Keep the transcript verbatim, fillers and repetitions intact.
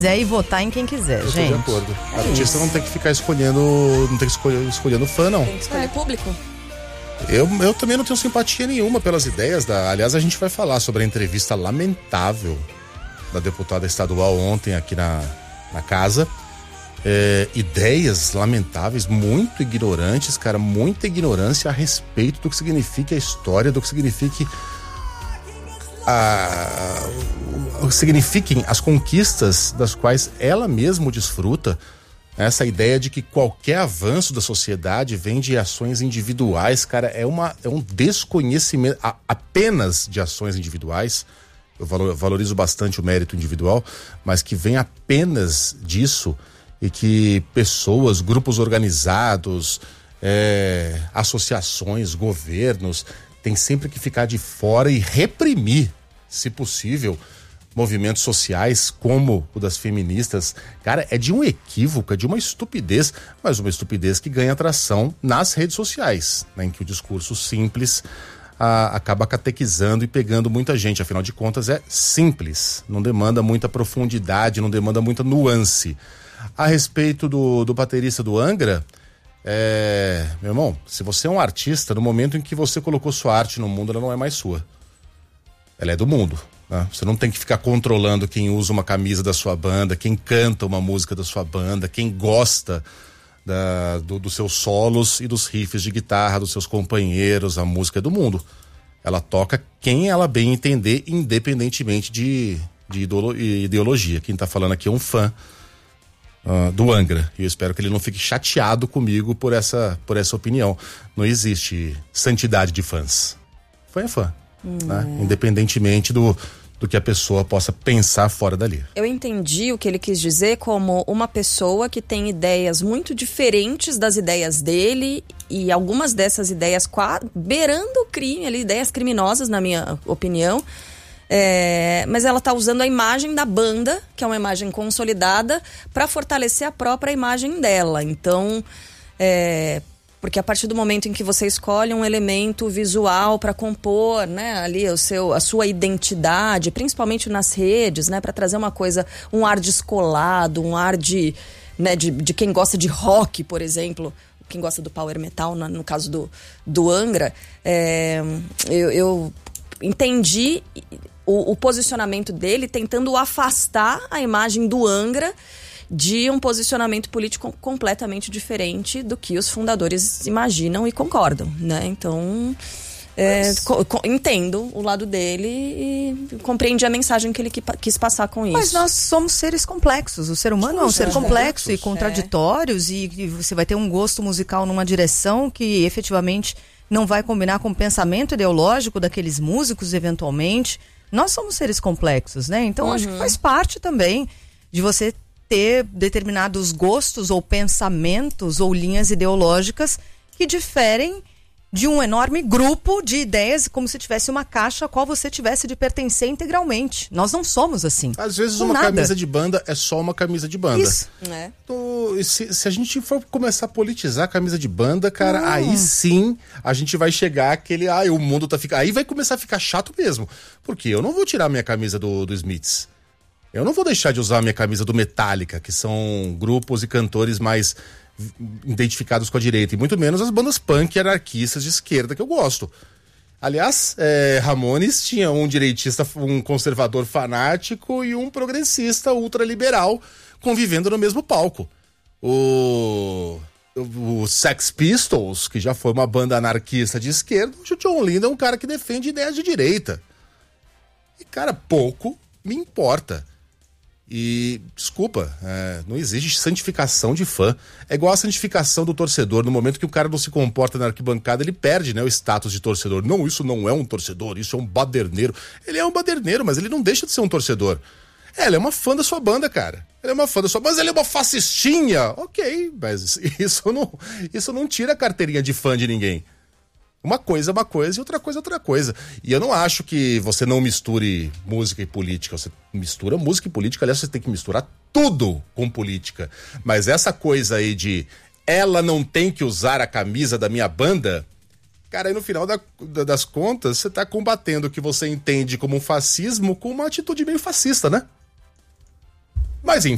E votar em quem quiser, eu gente. Tô de acordo. É artista isso. não tem que ficar escolhendo, não tem que escolher escolhendo fã, não. Tem que escolher É. público. Eu, eu também não tenho simpatia nenhuma pelas ideias da. Aliás, a gente vai falar sobre a entrevista lamentável da deputada estadual ontem aqui na, na casa. É, ideias lamentáveis, muito ignorantes, cara, muita ignorância a respeito do que significa a história, do que signifique a, o que signifiquem as conquistas das quais ela mesma desfruta. Essa ideia de que qualquer avanço da sociedade vem de ações individuais, cara, é, uma, é um desconhecimento a, apenas de ações individuais. Eu valorizo bastante o mérito individual, mas que vem apenas disso e que pessoas, grupos organizados, é, associações, governos, têm sempre que ficar de fora e reprimir, se possível, movimentos sociais como o das feministas. Cara, é de um equívoco, é de uma estupidez, mas uma estupidez que ganha atração nas redes sociais, né, em que o discurso simples a, acaba catequizando e pegando muita gente. Afinal de contas, é simples, não demanda muita profundidade, não demanda muita nuance. A respeito do, do baterista do Angra, é, meu irmão, se você é um artista, no momento em que você colocou sua arte no mundo, ela não é mais sua. Ela é do mundo. Você não tem que ficar controlando quem usa uma camisa da sua banda, quem canta uma música da sua banda, quem gosta da, do, dos seus solos e dos riffs de guitarra dos seus companheiros. A música é do mundo. Ela toca quem ela bem entender, independentemente de, de ideologia. Quem tá falando aqui é um fã uh, do Angra. E eu espero que ele não fique chateado comigo por essa, por essa opinião. Não existe santidade de fãs. Fã é fã. Hum. Né? Independentemente do... do que a pessoa possa pensar fora dali. Eu entendi o que ele quis dizer como uma pessoa que tem ideias muito diferentes das ideias dele e algumas dessas ideias beirando o crime, ali, ideias criminosas, na minha opinião. É, mas ela está usando a imagem da banda, que é uma imagem consolidada, para fortalecer a própria imagem dela. Então, é... porque a partir do momento em que você escolhe um elemento visual para compor, né, ali o seu, a sua identidade, principalmente nas redes, né, para trazer uma coisa, um ar descolado, um ar de, né, de, de quem gosta de rock, por exemplo, quem gosta do power metal, no, no caso do, do Angra, é, eu, eu entendi o, o posicionamento dele tentando afastar a imagem do Angra de um posicionamento político completamente diferente do que os fundadores imaginam e concordam, né? Então, é, mas... co- co- entendo o lado dele e compreendi a mensagem que ele qui- quis passar com isso. Mas nós somos seres complexos. O ser humano é um ser complexo complexos. e contraditórios é. e, e você vai ter um gosto musical numa direção que efetivamente não vai combinar com o pensamento ideológico daqueles músicos, eventualmente. Nós somos seres complexos, né? Então, uhum. acho que faz parte também de você ter determinados gostos ou pensamentos ou linhas ideológicas que diferem de um enorme grupo de ideias, como se tivesse uma caixa a qual você tivesse de pertencer integralmente. Nós não somos assim. Às vezes Com uma nada. camisa de banda é só uma camisa de banda. Isso. É. Então, se, se a gente for começar a politizar a camisa de banda, cara, Hum. aí sim a gente vai chegar àquele, ah, o mundo tá ficando... Aí vai começar a ficar chato mesmo. Porque eu não vou tirar minha camisa do, do Smiths. Eu não vou deixar de usar a minha camisa do Metallica, que são grupos e cantores mais identificados com a direita, e muito menos as bandas punk e anarquistas de esquerda que eu gosto. Aliás, é, Ramones tinha um direitista, um conservador fanático e um progressista ultraliberal convivendo no mesmo palco. O, o Sex Pistols, que já foi uma banda anarquista de esquerda, o John Lennon é um cara que defende ideias de direita. E, cara, pouco me importa. E, desculpa, é, não existe santificação de fã. É igual a santificação do torcedor. No momento que o cara não se comporta na arquibancada, ele perde, né, o status de torcedor. Não, isso não é um torcedor, isso é um baderneiro. Ele é um baderneiro, mas ele não deixa de ser um torcedor. É, ele é uma fã da sua banda, cara. Ele é uma fã da sua banda, mas ele é uma fascistinha. Ok, mas isso não, isso não tira a carteirinha de fã de ninguém. Uma coisa é uma coisa e outra coisa é outra coisa. E eu não acho que você não misture música e política. Você mistura música e política. Aliás, você tem que misturar tudo com política. Mas essa coisa aí de ela não tem que usar a camisa da minha banda, cara, aí no final da, da, das contas, você tá combatendo o que você entende como um fascismo com uma atitude meio fascista, né? Mas enfim.